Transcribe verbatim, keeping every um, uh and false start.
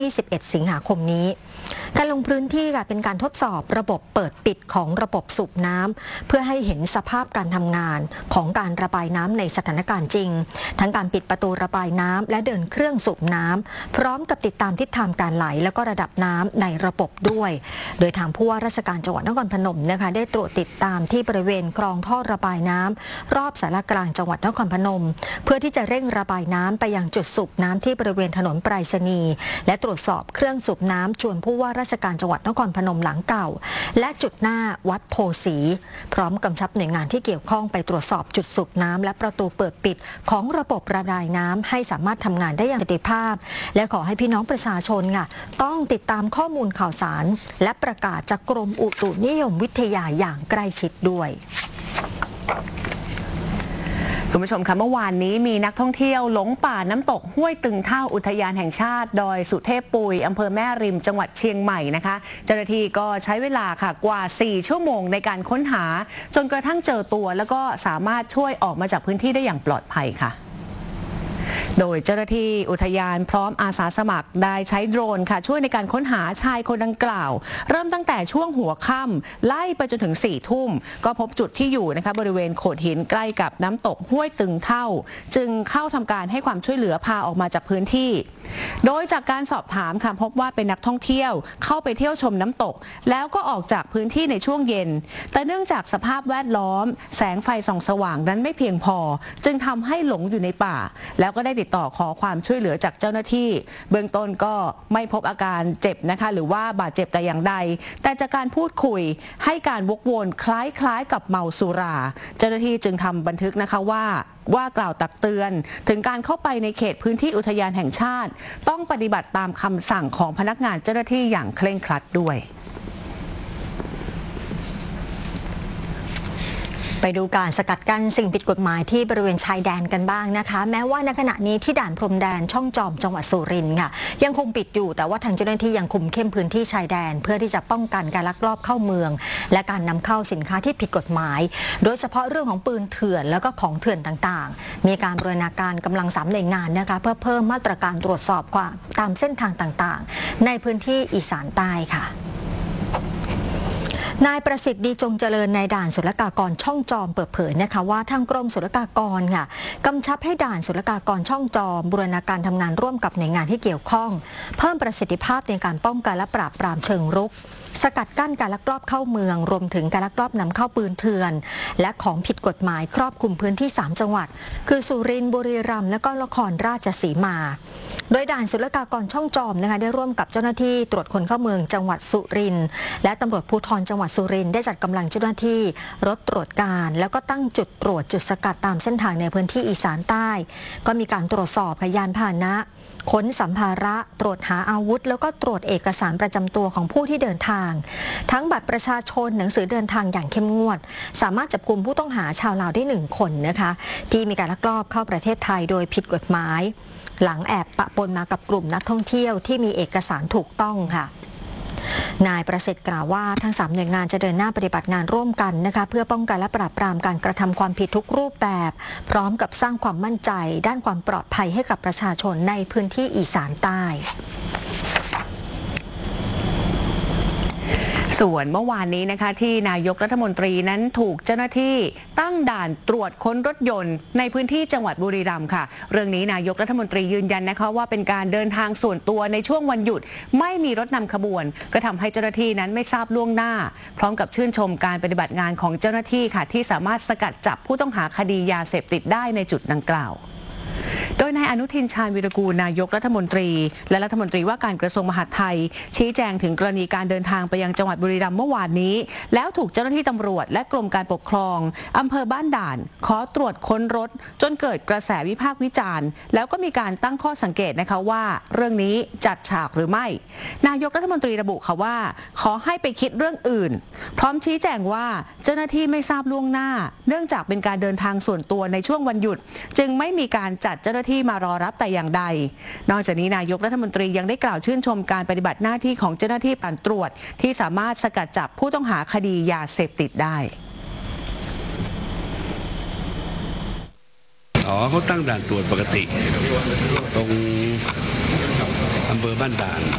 ยี่สิบเอ็ด สิงหาคมนี้การลงพื้นที่ค่ะเป็นการทดสอบระบบเปิดปิดของระบบสูบน้ำเพื่อให้เห็นสภาพการทำงานของการระบายน้ำในสถานการณ์จริงทั้งการปิดประตูระบายน้ำและเดินเครื่องสูบน้ำพร้อมกับติดตามทิศทางการไหลและก็ระดับน้ำในระบบด้วยโดยทางผู้ว่าราชการจังหวัดนครพนมนะคะได้ตรวจติดตามที่บริเวณคลองท่อระบายน้ำรอบสารกลางจังหวัดนครพนมเพื่อที่จะเร่งระบายน้ำไปยังจุดสูบน้ำที่บริเวณถนนไปรษณีย์และตรวจสอบเครื่องสูบน้ำจวนผู้ว่าราชการจังหวัดนครพนมหลังเก่าและจุดหน้าวัดโพสีพร้อมกำชับหน่วยงานที่เกี่ยวข้องไปตรวจสอบจุดสูบน้ำและประตูเปิดปิดของระบบระบายน้ำให้สามารถทำงานได้อย่างประสิทธิภาพและขอให้พี่น้องประชาชนค่ะต้องติดตามข้อมูลข่าวสารและประกาศจากกรมอุตุนิยมวิทยาอย่างใกล้ชิดด้วยคุณผู้ชมคะเมื่อวานนี้มีนักท่องเที่ยวหลงป่าน้ำตกห้วยตึงเท่าอุทยานแห่งชาติดอยสุเทพปุยอำเภอแม่ริมจังหวัดเชียงใหม่นะคะเจ้าหน้าที่ก็ใช้เวลาค่ะกว่าสี่ชั่วโมงในการค้นหาจนกระทั่งเจอตัวแล้วก็สามารถช่วยออกมาจากพื้นที่ได้อย่างปลอดภัยค่ะโดยเจ้าหน้าที่อุทยานพร้อมอาสาสมัครได้ใช้โดรนค่ะช่วยในการค้นหาชายคนดังกล่าวเริ่มตั้งแต่ช่วงหัวค่ำไล่ไปจนถึงสี่ทุ่มก็พบจุดที่อยู่นะคะบริเวณโขดหินใกล้กับน้ำตกห้วยตึงเท่าจึงเข้าทำการให้ความช่วยเหลือพาออกมาจากพื้นที่โดยจากการสอบถามค่ะพบว่าเป็นนักท่องเที่ยวเข้าไปเที่ยวชมน้ำตกแล้วก็ออกจากพื้นที่ในช่วงเย็นแต่เนื่องจากสภาพแวดล้อมแสงไฟส่องสว่างนั้นไม่เพียงพอจึงทำให้หลงอยู่ในป่าแล้วก็ได้ติดต่อขอความช่วยเหลือจากเจ้าหน้าที่เบื้องต้นก็ไม่พบอาการเจ็บนะคะหรือว่าบาดเจ็บแต่อย่างใดแต่จากการพูดคุยให้การวกวนคล้ายๆกับเมาสุราเจ้าหน้าที่จึงทำบันทึกนะคะว่าว่ากล่าวตักเตือนถึงการเข้าไปในเขตพื้นที่อุทยานแห่งชาติต้องปฏิบัติตามคำสั่งของพนักงานเจ้าหน้าที่อย่างเคร่งครัดด้วยไปดูการสกัดกั้นสิ่งผิดกฎหมายที่บริเวณชายแดนกันบ้างนะคะแม้ว่าในขณะนี้ที่ด่านพรมแดนช่องจอมจังหวัดสุรินทร์ค่ะยังคงปิดอยู่แต่ว่าทางเจ้าหน้าที่ยังคุมเข้มพื้นที่ชายแดนเพื่อที่จะป้องกันการลักลอบเข้าเมืองและการนำเข้าสินค้าที่ผิดกฎหมายโดยเฉพาะเรื่องของปืนเถื่อนแล้วก็ของเถื่อนต่างๆมีการบูรณาการกำลังสามหน่วยงานนะคะเพื่อเพิ่มมาตรการตรวจสอบความตามเส้นทางต่างๆในพื้นที่อีสานใต้ค่ะนายประสิทธิ์ดีจงเจริญนายด่านศุลกากรช่องจอมเปิดเผยนะคะว่าทางกรมศุลกากรค่ะกำชับให้ด่านศุลกากรช่องจอมบูรณาการทำงานร่วมกับหน่วยงานที่เกี่ยวข้องเพิ่มประสิทธิภาพในการป้องกันและปราบปรามเชิงรุกสกัดกั้นการลักลอบเข้าเมืองรวมถึงการลักลอบนำเข้าปืนเถื่อนและของผิดกฎหมายครอบคลุมพื้นที่สามจังหวัดคือสุรินทร์บุรีรัมย์และก็นครราชสีมาโดยด่านศุลกากรช่องจอมนะคะได้ร่วมกับเจ้าหน้าที่ตรวจคนเข้าเมืองจังหวัดสุรินทร์และตำรวจภูธรจังหวัดสุรินทร์ได้จัดกำลังเจ้าหน้าที่รถตรวจการแล้วก็ตั้งจุดตรวจจุดสกัดตามเส้นทางในพื้นที่อีสานใต้ก็มีการตรวจสอบยานพาหนะค้นสัมภาระตรวจหาอาวุธแล้วก็ตรวจเอกสารประจำตัวของผู้ที่เดินทางทั้งบัตรประชาชนหนังสือเดินทางอย่างเข้มงวดสามารถจับกุมผู้ต้องหาชาวลาวได้หนึ่งคนนะคะที่มีการลักลอบเข้าประเทศไทยโดยผิดกฎหมายหลังแอบปะปนมากับกลุ่มนักท่องเที่ยวที่มีเอกสารถูกต้องค่ะนายประสิทธิ์กล่าวว่าทั้งสามหน่วยงานจะเดินหน้าปฏิบัติงานร่วมกันนะคะเพื่อป้องกันและปราบปรามการกระทำความผิดทุกรูปแบบพร้อมกับสร้างความมั่นใจด้านความปลอดภัยให้กับประชาชนในพื้นที่อีสานใต้ส่วนเมื่อวานนี้นะคะที่นายกรัฐมนตรีนั้นถูกเจ้าหน้าที่ตั้งด่านตรวจค้นรถยนต์ในพื้นที่จังหวัดบุรีรัมย์ค่ะเรื่องนี้นายกรัฐมนตรียืนยันนะคะว่าเป็นการเดินทางส่วนตัวในช่วงวันหยุดไม่มีรถนำขบวนก็ทำให้เจ้าหน้าที่นั้นไม่ทราบล่วงหน้าพร้อมกับชื่นชมการปฏิบัติงานของเจ้าหน้าที่ค่ะที่สามารถสกัดจับผู้ต้องหาคดียาเสพติดได้ในจุดดังกล่าวโดยนายอนุทินชาญวีรกูลนายกรัฐมนตรีและรัฐมนตรีว่าการกระทรวงมหาดไทยชี้แจงถึงกรณีการเดินทางไปยังจังหวัดบุรีรัมย์เมื่อวานนี้แล้วถูกเจ้าหน้าที่ตำรวจและกรมการปกครองอำเภอบ้านด่านขอตรวจค้นรถจนเกิดกระแสวิพากษ์วิจารณ์แล้วก็มีการตั้งข้อสังเกตนะคะว่าเรื่องนี้จัดฉากหรือไม่นายกรัฐมนตรีระบุค่ะว่าขอให้ไปคิดเรื่องอื่นพร้อมชี้แจงว่าเจ้าหน้าที่ไม่ทราบล่วงหน้าเนื่องจากเป็นการเดินทางส่วนตัวในช่วงวันหยุดจึงไม่มีการจัดเจ้าหน้าที่มารอรับแต่อย่างใดนอกจากนี้นายกรัฐมนตรียังได้กล่าวชื่นชมการปฏิบัติหน้าที่ของเจ้าหน้าที่ด่านตรวจที่สามารถสกัดจับผู้ต้องหาคดียาเสพติดได้อ๋อเขาตั้งด่านตรวจปกติตรงอำเภอบ้านด่าน